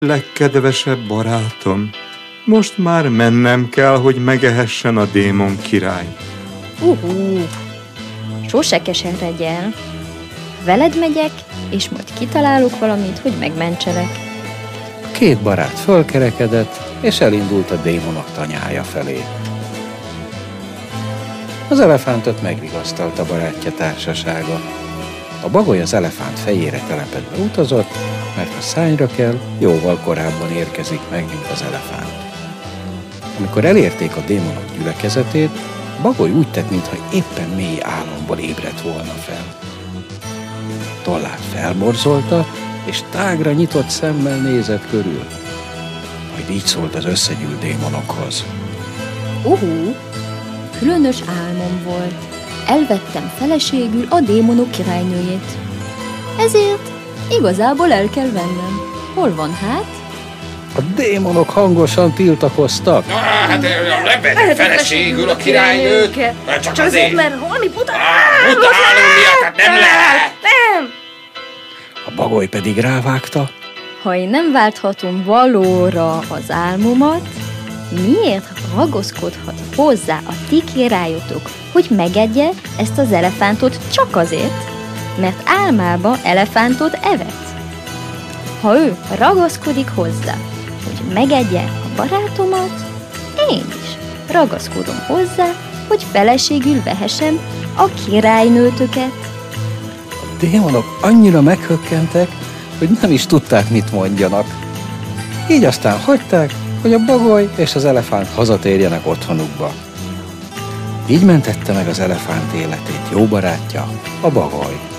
Legkedvesebb barátom, most már mennem kell, hogy megehessen a démon király. Sose keseredj el. Veled megyek, és majd kitalálok valamit, hogy megmentselek. A két barát fölkerekedett, és elindult a démonok tanyája felé. Az elefántot megvigasztalta barátja társasága. A bagoly az elefánt fejére telepedve utazott, mert ha szányra kell, jóval korábban érkezik meg, mint az elefánt. Amikor elérték a démonok gyülekezetét, a bagoly úgy tett, mintha éppen mély álomból ébredt volna fel. Tollát felborzolta, és tágra nyitott szemmel nézett körül. Majd így szólt az összegyűlt démonokhoz. Különös álmom volt. Elvettem feleségül a démonok királynőjét. Ezért igazából el kell vennem. Hol van hát? A démonok hangosan tiltakoztak. Hát nem vedd feleségül a királynőt. Csak azért, mert holmi utálom miatt, hát nem lehet. Nem! A bagoly pedig rávágta. Ha én nem válthatom valóra az álmomat, miért ragaszkodhat hozzá a ti királyotok, hogy megedje ezt az elefántot csak azért, mert álmába elefántot evett? Ha ő ragaszkodik hozzá, hogy megedje a barátomat, én is ragaszkodom hozzá, hogy feleségül vehessem a királynőtöket. A démonok annyira meghökkentek, hogy nem is tudták, mit mondjanak. Így aztán hagyták, hogy a bagoly és az elefánt hazatérjenek otthonukba. Így mentette meg az elefánt életét jó barátja, a bagoly.